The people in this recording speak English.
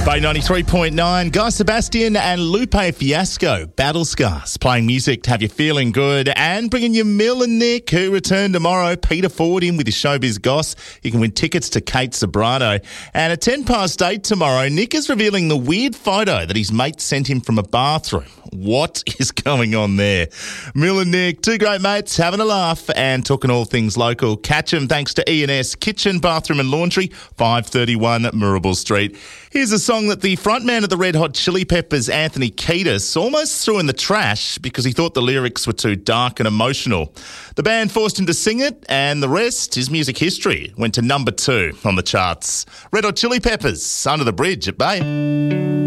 By 93.9, Guy Sebastian and Lupe Fiasco, Battle Scars, playing music to have you feeling good and bringing you Mill and Nick, who return tomorrow. Peter Ford in with his Showbiz Goss. You can win tickets to Kate Sobrano. And at 8:10 tomorrow, Nick is revealing the weird photo that his mate sent him from a bathroom. What is going on there? Mill and Nick, two great mates, having a laugh and talking all things local. Catch them thanks to E&S Kitchen, Bathroom and Laundry, 531 Mirabel Street. Here's a song that the frontman of the Red Hot Chili Peppers, Anthony Kiedis, almost threw in the trash because he thought the lyrics were too dark and emotional. The band forced him to sing it, and the rest is music history. Went to number 2 on the charts. Red Hot Chili Peppers, Under the Bridge at Bay.